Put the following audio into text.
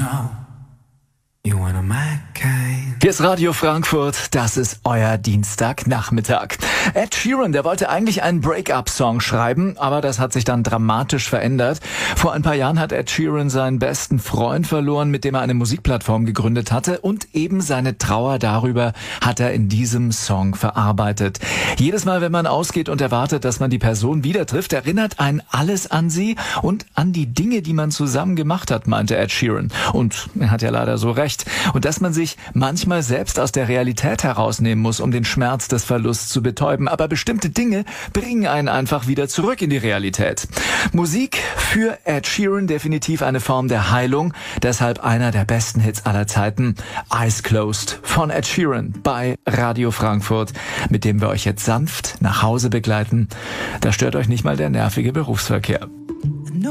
know you wanna my kind. Hier ist Radio Frankfurt, das ist euer Dienstagnachmittag. Ed Sheeran, der wollte eigentlich einen Break-up-Song schreiben, aber das hat sich dann dramatisch verändert. Vor ein paar Jahren hat Ed Sheeran seinen besten Freund verloren, mit dem er eine Musikplattform gegründet hatte, und eben seine Trauer darüber hat er in diesem Song verarbeitet. Jedes Mal, wenn man ausgeht und erwartet, dass man die Person wieder trifft, erinnert einen alles an sie und an die Dinge, die man zusammen gemacht hat, meinte Ed Sheeran. Und er hat ja leider so recht. Und dass man sich manchmal selbst aus der Realität herausnehmen muss, um den Schmerz des Verlusts zu betäuben. Aber bestimmte Dinge bringen einen einfach wieder zurück in die Realität. Musik für Ed Sheeran definitiv eine Form der Heilung. Deshalb einer der besten Hits aller Zeiten. Eyes Closed von Ed Sheeran bei Radio Frankfurt, mit dem wir euch jetzt sanft nach Hause begleiten. Da stört euch nicht mal der nervige Berufsverkehr.